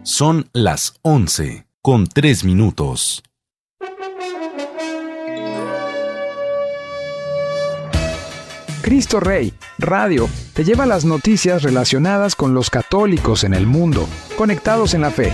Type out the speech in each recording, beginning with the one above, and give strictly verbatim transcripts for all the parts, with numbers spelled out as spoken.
Son las once con tres minutos. Cristo Rey Radio te lleva las noticias relacionadas con los católicos en el mundo, conectados en la fe.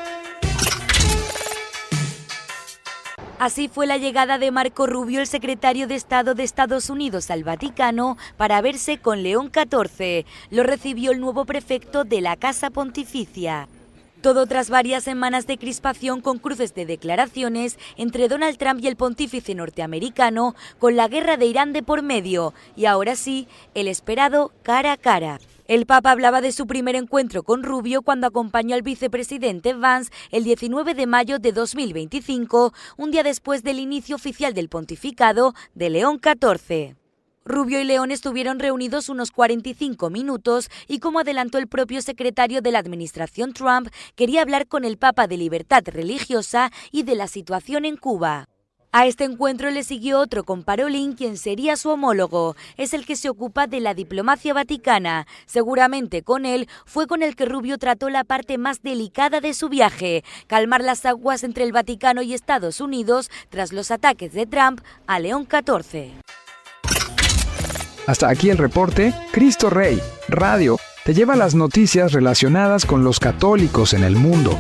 Así fue la llegada de Marco Rubio, el secretario de Estado de Estados Unidos, al Vaticano para verse con León catorce. Lo recibió el nuevo prefecto de la Casa Pontificia. Todo tras varias semanas de crispación con cruces de declaraciones entre Donald Trump y el pontífice norteamericano, con la guerra de Irán de por medio, y ahora sí, el esperado cara a cara. El Papa hablaba de su primer encuentro con Rubio cuando acompañó al vicepresidente Vance el diecinueve de mayo de dos mil veinticinco, un día después del inicio oficial del pontificado de León catorce. Rubio y León estuvieron reunidos unos cuarenta y cinco minutos y, como adelantó el propio secretario de la administración Trump, quería hablar con el Papa de libertad religiosa y de la situación en Cuba. A este encuentro le siguió otro con Parolin, quien sería su homólogo. Es el que se ocupa de la diplomacia vaticana. Seguramente con él fue con el que Rubio trató la parte más delicada de su viaje: calmar las aguas entre el Vaticano y Estados Unidos tras los ataques de Trump a León catorce. Hasta aquí el reporte. Cristo Rey Radio te lleva las noticias relacionadas con los católicos en el mundo.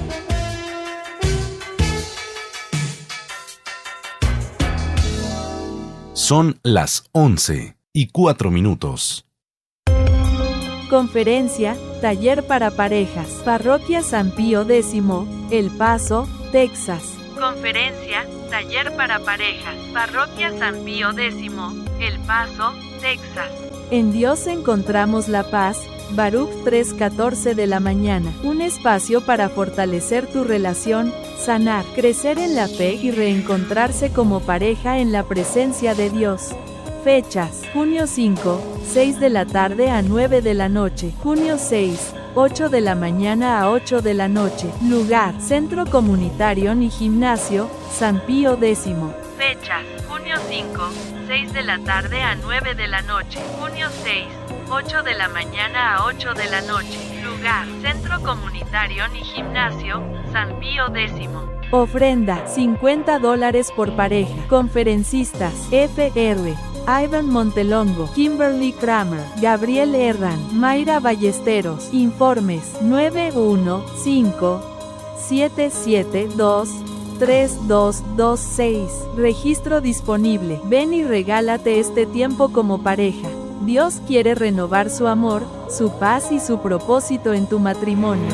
Son las once y cuatro minutos. Conferencia, taller para parejas, Parroquia San Pío X, El Paso, Texas. Conferencia, taller para parejas, Parroquia San Pío X, El Paso, Texas. En Dios encontramos la paz. Baruch tres catorce de la mañana. Un espacio para fortalecer tu relación, sanar, crecer en la fe y reencontrarse como pareja en la presencia de Dios. Fechas: junio cinco, seis de la tarde a nueve de la noche. Junio seis, ocho de la mañana a ocho de la noche. Lugar: Centro Comunitario y Gimnasio, San Pío X. Fecha: junio cinco, seis de la tarde a nueve de la noche. Junio seis, ocho de la mañana a ocho de la noche. Lugar: Centro Comunitario y Gimnasio, San Pío X. Ofrenda: cincuenta dólares por pareja. Conferencistas: F R Ivan Montelongo, Kimberly Kramer, Gabriel Herran, Mayra Ballesteros. Informes: nueve uno cinco, siete siete dos, tres dos dos seis. Registro disponible. Ven y regálate este tiempo como pareja. Dios quiere renovar su amor, su paz y su propósito en tu matrimonio.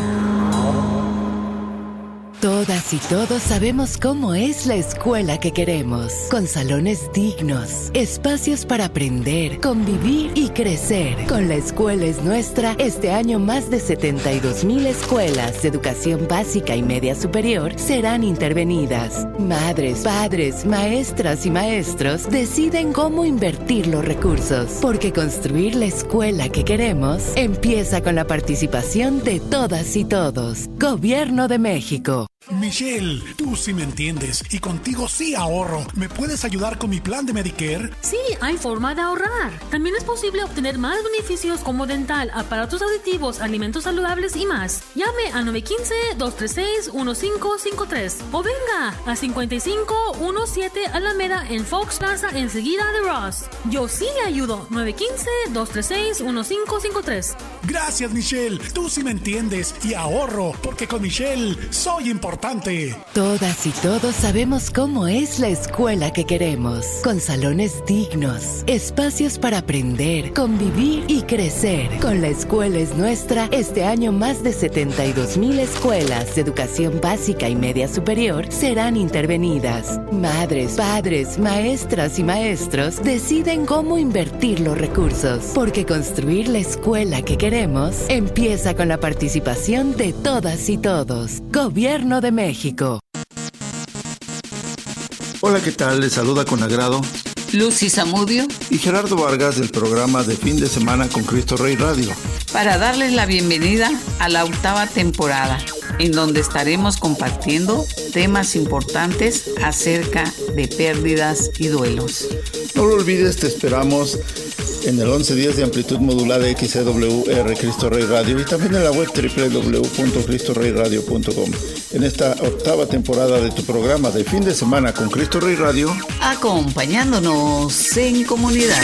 Todas y todos sabemos cómo es la escuela que queremos, con salones dignos, espacios para aprender, convivir y crecer. Con La Escuela es Nuestra, este año más de setenta y dos mil escuelas de educación básica y media superior serán intervenidas. Madres, padres, maestras y maestros deciden cómo invertir los recursos, porque construir la escuela que queremos empieza con la participación de todas y todos. Gobierno de México. Michelle, tú sí me entiendes y contigo sí ahorro. ¿Me puedes ayudar con mi plan de Medicare? Sí, hay forma de ahorrar. También es posible obtener más beneficios como dental, aparatos auditivos, alimentos saludables y más. Llame a nueve uno cinco, dos tres seis, uno cinco cinco tres o venga a cincuenta y cinco diecisiete Alameda en Fox Plaza, enseguida de Ross. Yo sí le ayudo. nueve uno cinco, dos tres seis, uno cinco cinco tres. Gracias, Michelle. Tú sí me entiendes y ahorro, porque con Michelle soy importante. Todas y todos sabemos cómo es la escuela que queremos, con salones dignos, espacios para aprender, convivir y crecer. Con La Escuela es Nuestra, este año más de setenta y dos mil escuelas de educación básica y media superior serán intervenidas. Madres, padres, maestras y maestros deciden cómo invertir los recursos, porque construir la escuela que queremos empieza con la participación de todas y todos. Gobierno de México. Hola, ¿qué tal? Les saluda con agrado Lucy Zamudio y Gerardo Vargas del programa de fin de semana con Cristo Rey Radio, para darles la bienvenida a la octava temporada, en donde estaremos compartiendo temas importantes acerca de pérdidas y duelos. No lo olvides, te esperamos en el once diez de amplitud modulada X C W R Cristo Rey Radio y también en la web doble u doble u doble u punto cristo rey radio punto com. En esta octava temporada de tu programa de fin de semana con Cristo Rey Radio, acompañándonos en comunidad.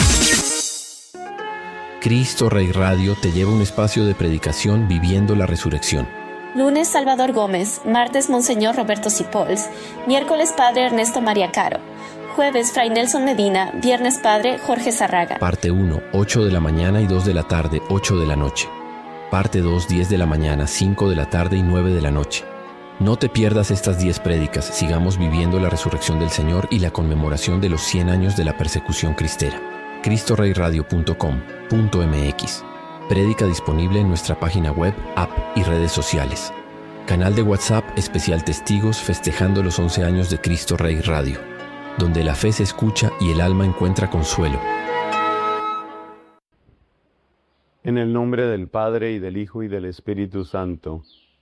Cristo Rey Radio te lleva a un espacio de predicación viviendo la resurrección. Lunes, Salvador Gómez. Martes, Monseñor Roberto Cipols. Miércoles, Padre Ernesto María Caro. Jueves, Fray Nelson Medina. Viernes, Padre Jorge Zarraga. Parte uno, ocho de la mañana y dos de la tarde, ocho de la noche. Parte dos, diez de la mañana, cinco de la tarde y nueve de la noche. No te pierdas estas diez prédicas. Sigamos viviendo la resurrección del Señor y la conmemoración de los cien años de la persecución cristera. cristo rey radio punto com punto m x. Prédica disponible en nuestra página web, app y redes sociales. Canal de WhatsApp especial Testigos festejando los once años de Cristo Rey Radio, donde la fe se escucha y el alma encuentra consuelo. En el nombre del Padre, y del Hijo, y del Espíritu Santo.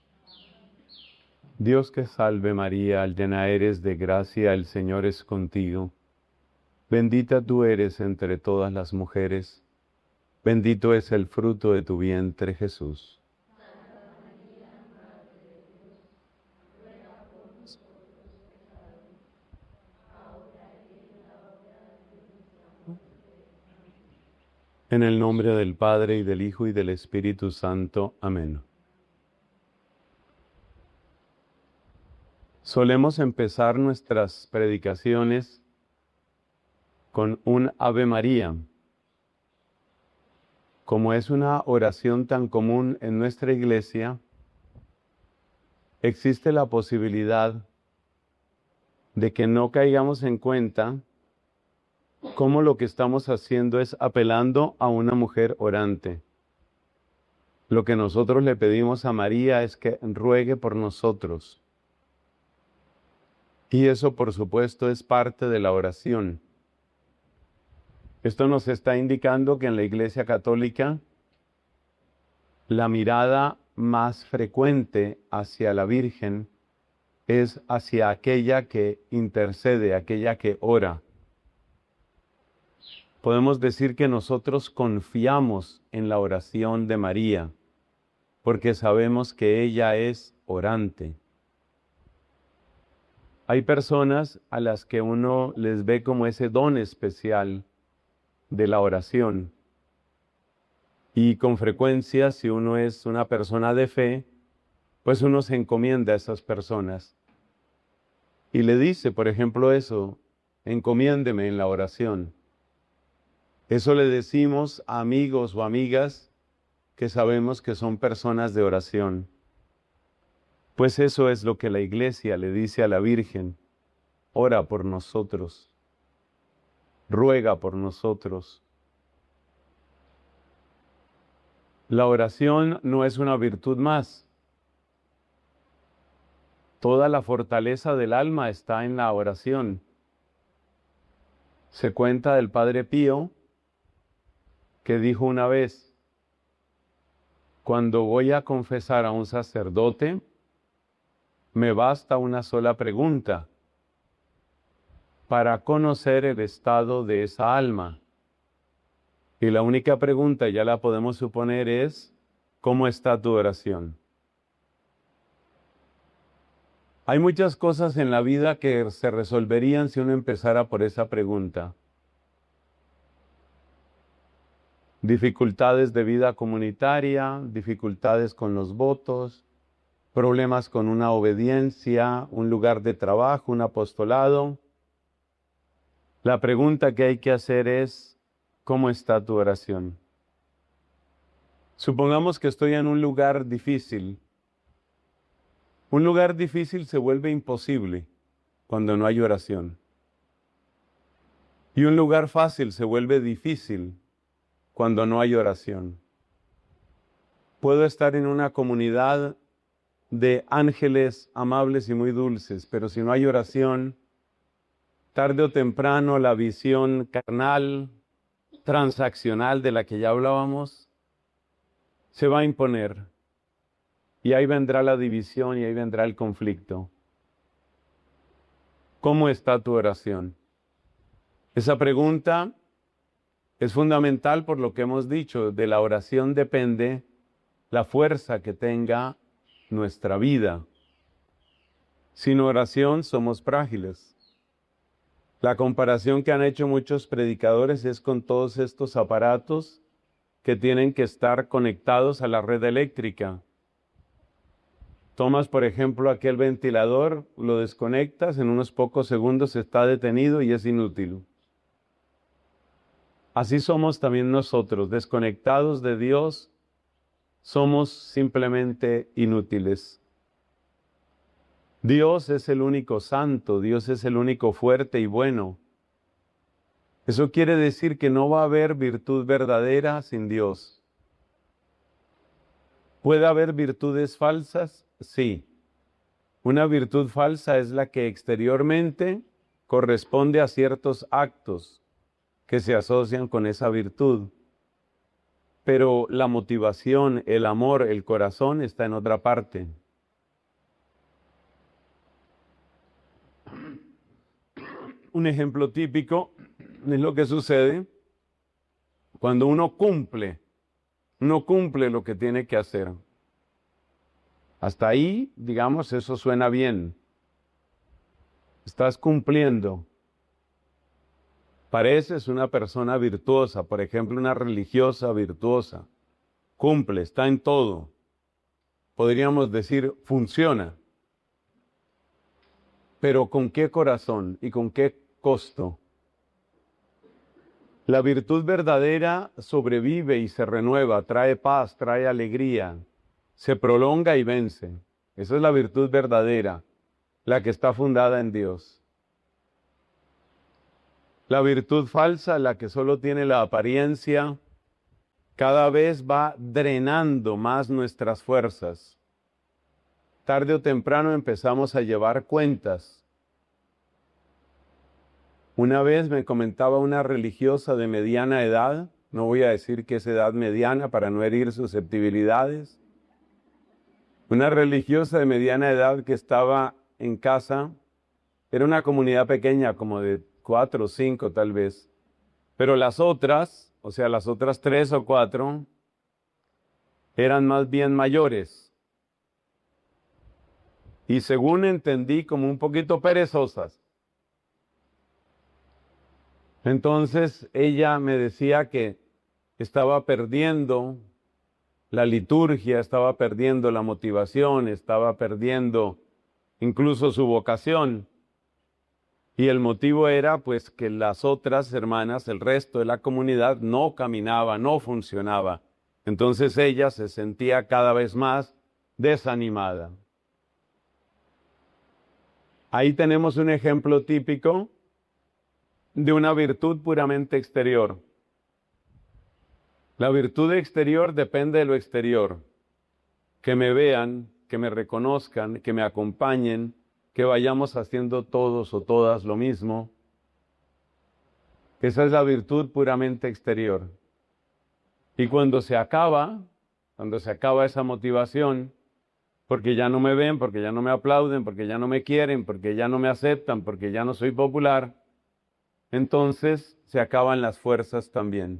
Dios que salve María, llena eres de gracia, el Señor es contigo. Bendita tú eres entre todas las mujeres, bendito es el fruto de tu vientre, Jesús. En el nombre del Padre, y del Hijo, y del Espíritu Santo. Amén. Solemos empezar nuestras predicaciones con un Ave María. Como es una oración tan común en nuestra iglesia, existe la posibilidad de que no caigamos en cuenta cómo lo que estamos haciendo es apelando a una mujer orante. Lo que nosotros le pedimos a María es que ruegue por nosotros. Y eso, por supuesto, es parte de la oración. Esto nos está indicando que en la Iglesia Católica la mirada más frecuente hacia la Virgen es hacia aquella que intercede, aquella que ora. Podemos decir que nosotros confiamos en la oración de María, porque sabemos que ella es orante. Hay personas a las que uno les ve como ese don especial de la oración. Y con frecuencia, si uno es una persona de fe, pues uno se encomienda a esas personas. Y le dice, por ejemplo, eso, encomiéndeme en la oración. Eso le decimos a amigos o amigas que sabemos que son personas de oración. Pues eso es lo que la Iglesia le dice a la Virgen: ora por nosotros, ruega por nosotros. La oración no es una virtud más. Toda la fortaleza del alma está en la oración. Se cuenta del Padre Pío que dijo una vez: cuando voy a confesar a un sacerdote, me basta una sola pregunta para conocer el estado de esa alma. Y la única pregunta, ya la podemos suponer, es: ¿cómo está tu oración? Hay muchas cosas en la vida que se resolverían si uno empezara por esa pregunta. Dificultades de vida comunitaria, dificultades con los votos, problemas con una obediencia, un lugar de trabajo, un apostolado. La pregunta que hay que hacer es: ¿cómo está tu oración? Supongamos que estoy en un lugar difícil. Un lugar difícil se vuelve imposible cuando no hay oración. Y un lugar fácil se vuelve difícil cuando no hay oración. Puedo estar en una comunidad de ángeles amables y muy dulces, pero si no hay oración, tarde o temprano la visión carnal, transaccional de la que ya hablábamos, se va a imponer. Y ahí vendrá la división y ahí vendrá el conflicto. ¿Cómo está tu oración? Esa pregunta Es fundamental por lo que hemos dicho, de la oración depende la fuerza que tenga nuestra vida. Sin oración somos frágiles. La comparación que han hecho muchos predicadores es con todos estos aparatos que tienen que estar conectados a la red eléctrica. Tomas, por ejemplo, aquel ventilador, lo desconectas, en unos pocos segundos está detenido y es inútil. Así somos también nosotros, desconectados de Dios, somos simplemente inútiles. Dios es el único santo, Dios es el único fuerte y bueno. Eso quiere decir que no va a haber virtud verdadera sin Dios. ¿Puede haber virtudes falsas? Sí. Una virtud falsa es la que exteriormente corresponde a ciertos actos que se asocian con esa virtud. Pero la motivación, el amor, el corazón está en otra parte. Un ejemplo típico es lo que sucede cuando uno cumple, uno cumple lo que tiene que hacer. Hasta ahí, digamos, eso suena bien. Estás cumpliendo. Pareces una persona virtuosa, por ejemplo, una religiosa virtuosa. Cumple, está en todo. Podríamos decir, funciona. Pero ¿con qué corazón y con qué costo? La virtud verdadera sobrevive y se renueva, trae paz, trae alegría, se prolonga y vence. Esa es la virtud verdadera, la que está fundada en Dios. La virtud falsa, la que solo tiene la apariencia, cada vez va drenando más nuestras fuerzas. Tarde o temprano empezamos a llevar cuentas. Una vez me comentaba una religiosa de mediana edad, no voy a decir que es edad mediana para no herir susceptibilidades, una religiosa de mediana edad que estaba en casa, era una comunidad pequeña, como de cuatro o cinco tal vez, pero las otras, o sea, las otras tres o cuatro, eran más bien mayores. Y según entendí, como un poquito perezosas. Entonces ella me decía que estaba perdiendo la liturgia, estaba perdiendo la motivación, estaba perdiendo incluso su vocación. Y el motivo era pues que las otras hermanas, el resto de la comunidad, no caminaba, no funcionaba. Entonces ella se sentía cada vez más desanimada. Ahí tenemos un ejemplo típico de una virtud puramente exterior. La virtud exterior depende de lo exterior. Que me vean, que me reconozcan, que me acompañen, que vayamos haciendo todos o todas lo mismo. Esa es la virtud puramente exterior. Y cuando se acaba, cuando se acaba esa motivación, porque ya no me ven, porque ya no me aplauden, porque ya no me quieren, porque ya no me aceptan, porque ya no soy popular, entonces se acaban las fuerzas también.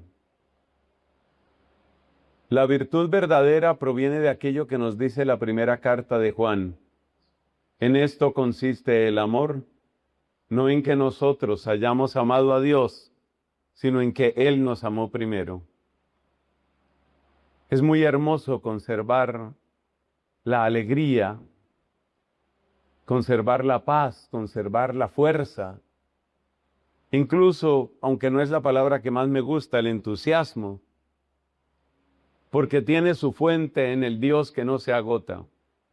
La virtud verdadera proviene de aquello que nos dice la primera carta de Juan. En esto consiste el amor, no en que nosotros hayamos amado a Dios, sino en que Él nos amó primero. Es muy hermoso conservar la alegría, conservar la paz, conservar la fuerza. Incluso, aunque no es la palabra que más me gusta, el entusiasmo, porque tiene su fuente en el Dios que no se agota.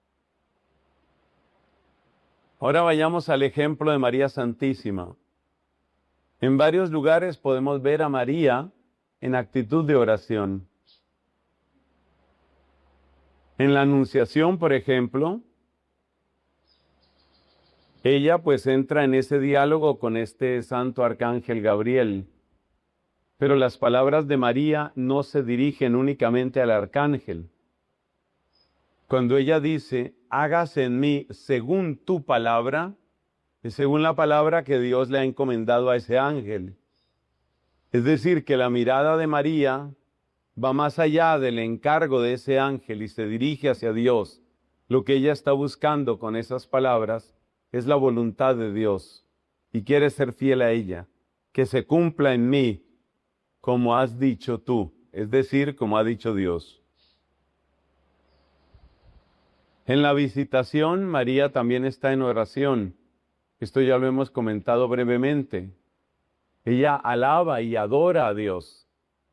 Ahora vayamos al ejemplo de María Santísima. En varios lugares podemos ver a María en actitud de oración. En la Anunciación, por ejemplo, ella pues entra en ese diálogo con este santo arcángel Gabriel. Pero las palabras de María no se dirigen únicamente al arcángel. Cuando ella dice, hágase en mí según tu palabra, es según la palabra que Dios le ha encomendado a ese ángel. Es decir, que la mirada de María va más allá del encargo de ese ángel y se dirige hacia Dios. Lo que ella está buscando con esas palabras es la voluntad de Dios y quiere ser fiel a ella. Que se cumpla en mí como has dicho tú, es decir, como ha dicho Dios. En la visitación, María también está en oración. Esto ya lo hemos comentado brevemente. Ella alaba y adora a Dios.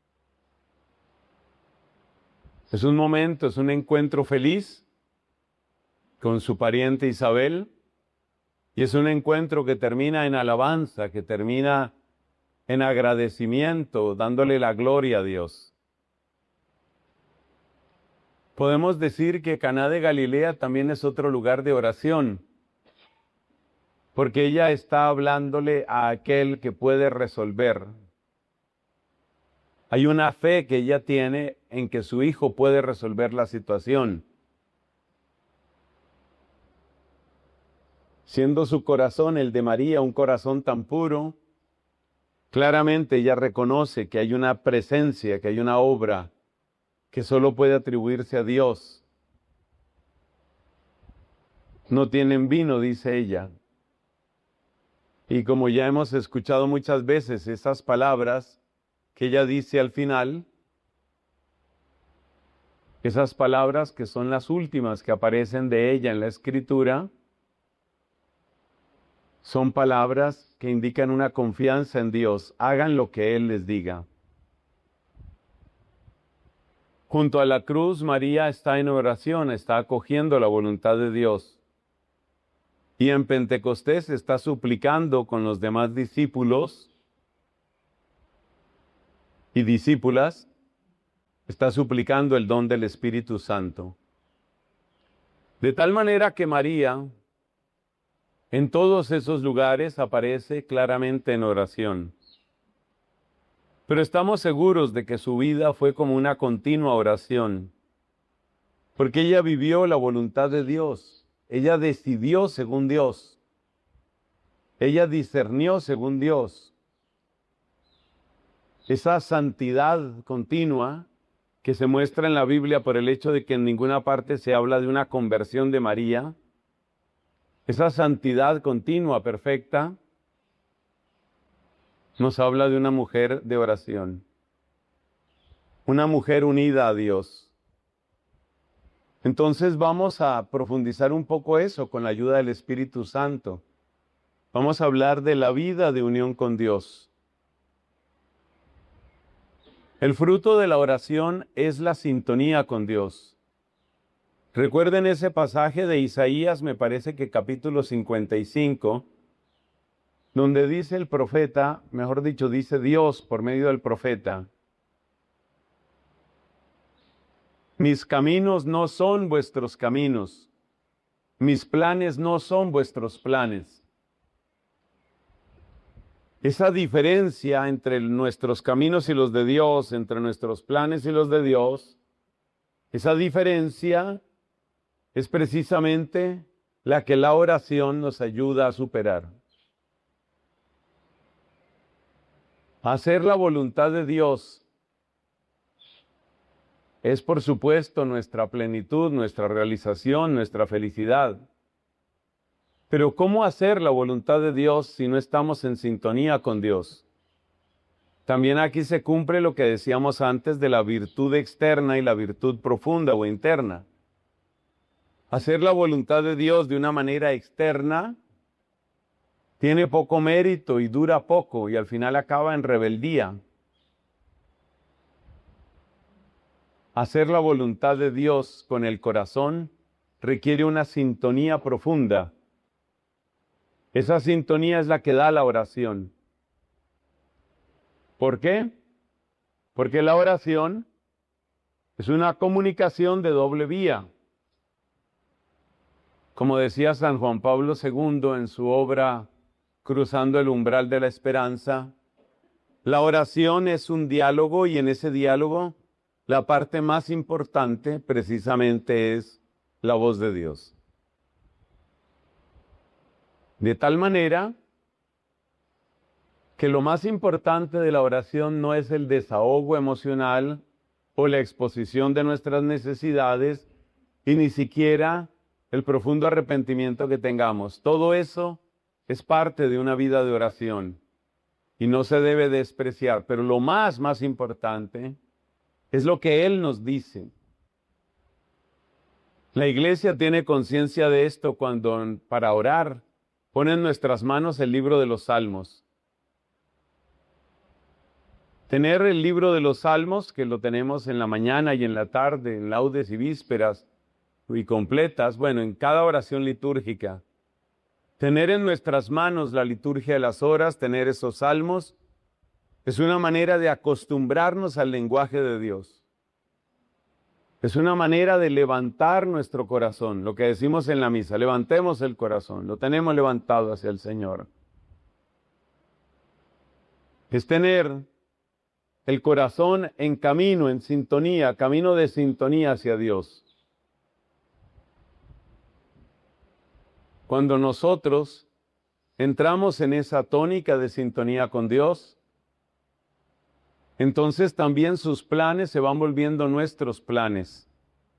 Es un momento, es un encuentro feliz con su pariente Isabel, y es un encuentro que termina en alabanza, que termina en agradecimiento, dándole la gloria a Dios. Podemos decir que Caná de Galilea también es otro lugar de oración, porque ella está hablándole a aquel que puede resolver. Hay una fe que ella tiene en que su hijo puede resolver la situación. Siendo su corazón, el de María, un corazón tan puro, claramente ella reconoce que hay una presencia, que hay una obra que solo puede atribuirse a Dios. No tienen vino, dice ella. Y como ya hemos escuchado muchas veces esas palabras que ella dice al final, esas palabras que son las últimas que aparecen de ella en la Escritura, son palabras que indican una confianza en Dios. Hagan lo que Él les diga. Junto a la cruz, María está en oración, está acogiendo la voluntad de Dios. Y en Pentecostés está suplicando con los demás discípulos y discípulas, está suplicando el don del Espíritu Santo. De tal manera que María, en todos esos lugares, aparece claramente en oración. Pero estamos seguros de que su vida fue como una continua oración, porque ella vivió la voluntad de Dios. Ella decidió según Dios. Ella discernió según Dios. Esa santidad continua que se muestra en la Biblia por el hecho de que en ninguna parte se habla de una conversión de María, esa santidad continua, perfecta, nos habla de una mujer de oración. Una mujer unida a Dios. Entonces vamos a profundizar un poco eso con la ayuda del Espíritu Santo. Vamos a hablar de la vida de unión con Dios. El fruto de la oración es la sintonía con Dios. Recuerden ese pasaje de Isaías, me parece que capítulo cincuenta y cinco, donde dice el profeta, mejor dicho, dice Dios por medio del profeta: mis caminos no son vuestros caminos, mis planes no son vuestros planes. Esa diferencia entre nuestros caminos y los de Dios, entre nuestros planes y los de Dios, esa diferencia es precisamente la que la oración nos ayuda a superar. Hacer la voluntad de Dios es, por supuesto, nuestra plenitud, nuestra realización, nuestra felicidad. Pero ¿cómo hacer la voluntad de Dios si no estamos en sintonía con Dios? También aquí se cumple lo que decíamos antes de la virtud externa y la virtud profunda o interna. Hacer la voluntad de Dios de una manera externa tiene poco mérito y dura poco y al final acaba en rebeldía. Hacer la voluntad de Dios con el corazón requiere una sintonía profunda. Esa sintonía es la que da la oración. ¿Por qué? Porque la oración es una comunicación de doble vía. Como decía San Juan Pablo segundo en su obra Cruzando el umbral de la esperanza, la oración es un diálogo y en ese diálogo la parte más importante precisamente es la voz de Dios. De tal manera que lo más importante de la oración no es el desahogo emocional o la exposición de nuestras necesidades y ni siquiera el profundo arrepentimiento que tengamos. Todo eso es parte de una vida de oración y no se debe despreciar, pero lo más, más importante es lo que Él nos dice. La iglesia tiene conciencia de esto cuando para orar pone en nuestras manos el libro de los Salmos. Tener el libro de los Salmos, que lo tenemos en la mañana y en la tarde, en laudes y vísperas y completas, bueno, en cada oración litúrgica. Tener en nuestras manos la liturgia de las horas, tener esos salmos, es una manera de acostumbrarnos al lenguaje de Dios. Es una manera de levantar nuestro corazón, lo que decimos en la misa, levantemos el corazón, lo tenemos levantado hacia el Señor. Es tener el corazón en camino, en sintonía, camino de sintonía hacia Dios. Cuando nosotros entramos en esa tónica de sintonía con Dios, entonces también sus planes se van volviendo nuestros planes.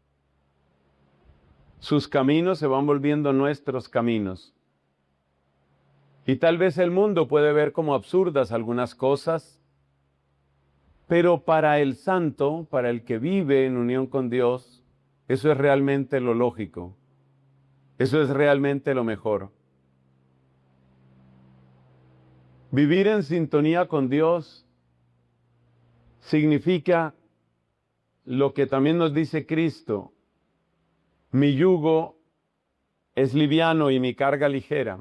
Sus caminos se van volviendo nuestros caminos. Y tal vez el mundo puede ver como absurdas algunas cosas, pero para el santo, para el que vive en unión con Dios, eso es realmente lo lógico. Eso es realmente lo mejor. Vivir en sintonía con Dios significa lo que también nos dice Cristo: mi yugo es liviano y mi carga ligera.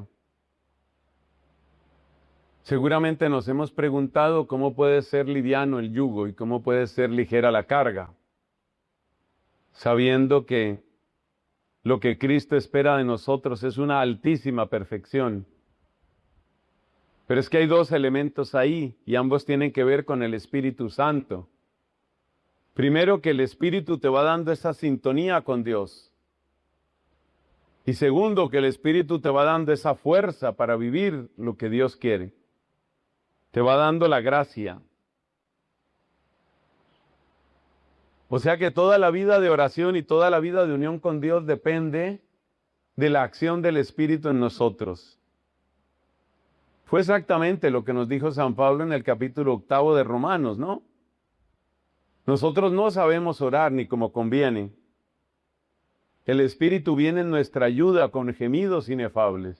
Seguramente nos hemos preguntado cómo puede ser liviano el yugo y cómo puede ser ligera la carga, sabiendo que lo que Cristo espera de nosotros es una altísima perfección. Pero es que hay dos elementos ahí y ambos tienen que ver con el Espíritu Santo. Primero, que el Espíritu te va dando esa sintonía con Dios. Y segundo, que el Espíritu te va dando esa fuerza para vivir lo que Dios quiere. Te va dando la gracia. O sea que toda la vida de oración y toda la vida de unión con Dios depende de la acción del Espíritu en nosotros. Fue exactamente lo que nos dijo San Pablo en el capítulo octavo de Romanos, ¿no? Nosotros no sabemos orar ni como conviene. El Espíritu viene en nuestra ayuda con gemidos inefables.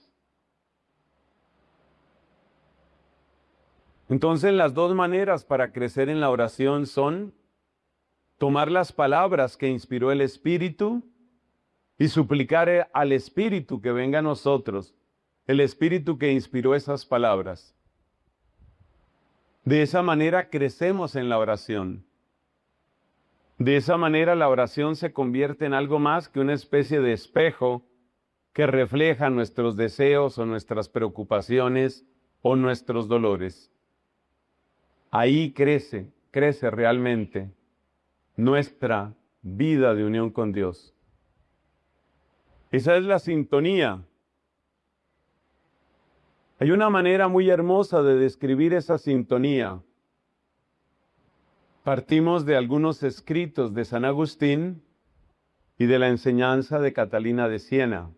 Entonces, las dos maneras para crecer en la oración son tomar las palabras que inspiró el Espíritu y suplicar al Espíritu que venga a nosotros, el Espíritu que inspiró esas palabras. De esa manera crecemos en la oración. De esa manera la oración se convierte en algo más que una especie de espejo que refleja nuestros deseos o nuestras preocupaciones o nuestros dolores. Ahí crece, crece realmente nuestra vida de unión con Dios. Esa es la sintonía. Hay una manera muy hermosa de describir esa sintonía. Partimos de algunos escritos de San Agustín y de la enseñanza de Catalina de Siena.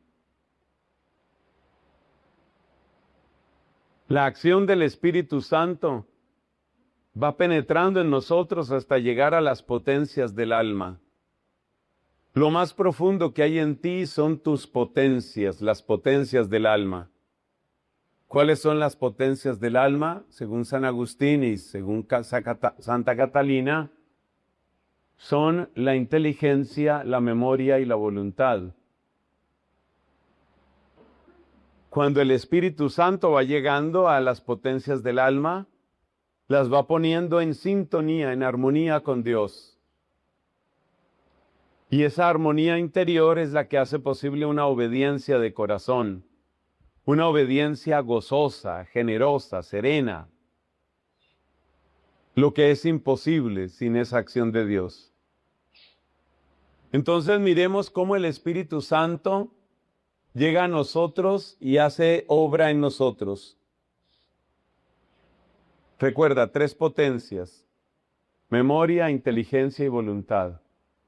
La acción del Espíritu Santo va penetrando en nosotros hasta llegar a las potencias del alma. Lo más profundo que hay en ti son tus potencias, las potencias del alma. ¿Cuáles son las potencias del alma? Según San Agustín y según Santa Catalina, son la inteligencia, la memoria y la voluntad. Cuando el Espíritu Santo va llegando a las potencias del alma, las va poniendo en sintonía, en armonía con Dios. Y esa armonía interior es la que hace posible una obediencia de corazón, una obediencia gozosa, generosa, serena, lo que es imposible sin esa acción de Dios. Entonces miremos cómo el Espíritu Santo llega a nosotros y hace obra en nosotros. Recuerda, tres potencias: memoria, inteligencia y voluntad.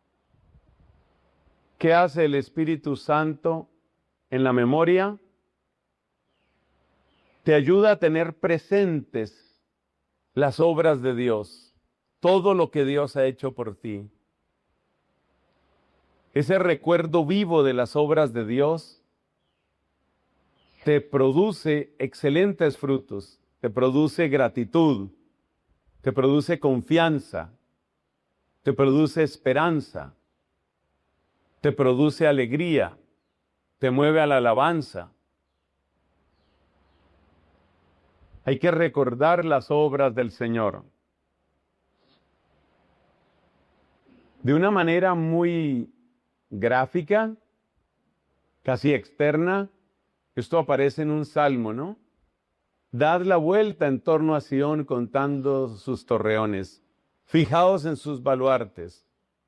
¿Qué hace el Espíritu Santo en la memoria? Te ayuda a tener presentes las obras de Dios, todo lo que Dios ha hecho por ti. Ese recuerdo vivo de las obras de Dios te produce excelentes frutos, te produce gratitud, te produce confianza, te produce esperanza, te produce alegría, te mueve a la alabanza. Hay que recordar las obras del Señor. De una manera muy gráfica, casi externa, esto aparece en un salmo, ¿no? Dad la vuelta en torno a Sión contando sus torreones. Fijaos en sus baluartes.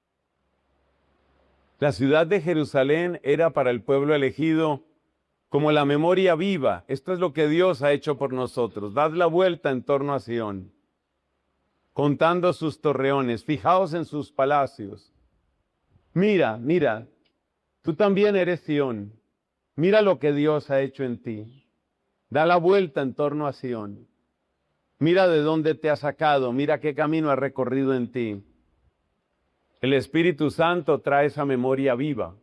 La ciudad de Jerusalén era para el pueblo elegido como la memoria viva. Esto es lo que Dios ha hecho por nosotros. Dad la vuelta en torno a Sión, contando sus torreones. Fijaos en sus palacios. Mira, mira, tú también eres Sión. Mira lo que Dios ha hecho en ti. Da la vuelta en torno a Sión. Mira de dónde te ha sacado, mira qué camino ha recorrido en ti. El Espíritu Santo trae esa memoria viva.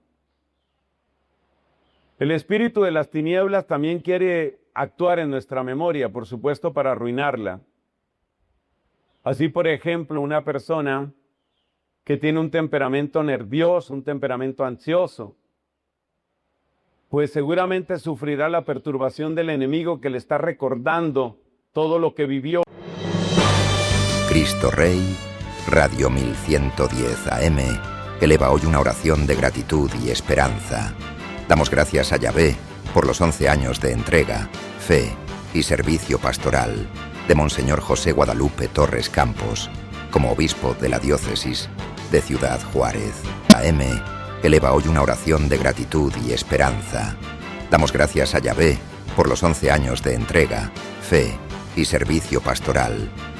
El espíritu de las tinieblas también quiere actuar en nuestra memoria, por supuesto, para arruinarla. Así, por ejemplo, una persona que tiene un temperamento nervioso, un temperamento ansioso, pues seguramente sufrirá la perturbación del enemigo que le está recordando todo lo que vivió. Cristo Rey, Radio mil ciento diez A M, eleva hoy una oración de gratitud y esperanza. Damos gracias a Yahvé por los once años de entrega, fe y servicio pastoral de Monseñor José Guadalupe Torres Campos, como obispo de la diócesis de Ciudad Juárez. A M eleva hoy una oración de gratitud y esperanza. Damos gracias a Yahvé por los once años de entrega, fe y servicio pastoral